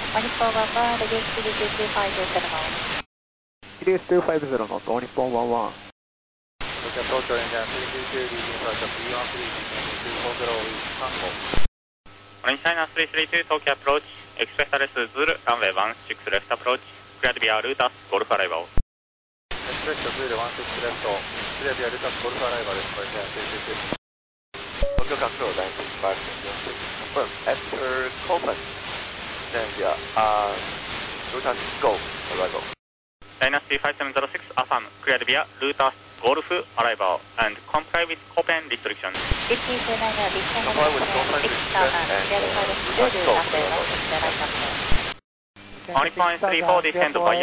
日本1レディース250の。 レディース250の日本11。 東京エンジン322リーディングサーチャー313リーディング240ウィーク3号。 Orange China 332 Tokyo approach, Express RS Zulu, runway 16 left approach, cleared via Lutas, Golf arrival. Express Zulu 16 left, cleared via Lutas, Golf arrival, Orange China 332. Tokyo Control 965, confirm, after Copen, then via Lutas, Golf arrival. Dynasty 5706, affirm, cleared via Lutas, Golf arrival, and comply with Copen restrictions. Comply with Copen restrictions and Lutas, Golf arrival. On Nippon 34, descend by